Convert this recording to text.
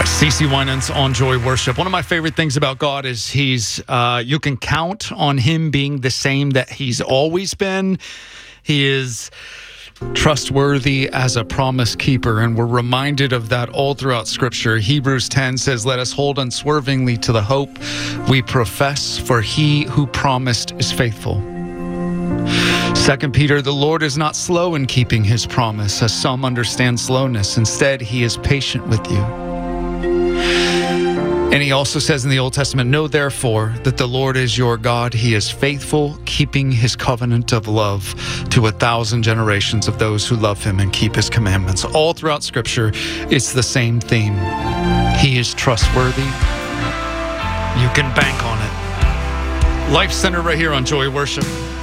CeCe Winans on Joy Worship. One of my favorite things about God is you can count on him being the same that he's always been. He is trustworthy as a promise keeper, and we're reminded of that all throughout Scripture. Hebrews 10 says, "Let us hold unswervingly to the hope we profess, for he who promised is faithful." 2 Peter, "The Lord is not slow in keeping his promise, as some understand slowness. Instead, he is patient with you." And he also says in the Old Testament, "Know therefore that the Lord is your God. He is faithful, keeping his covenant of love to 1,000 generations of those who love him and keep his commandments." All throughout Scripture, it's the same theme. He is trustworthy. You can bank on it. Life Center right here on Joy Worship.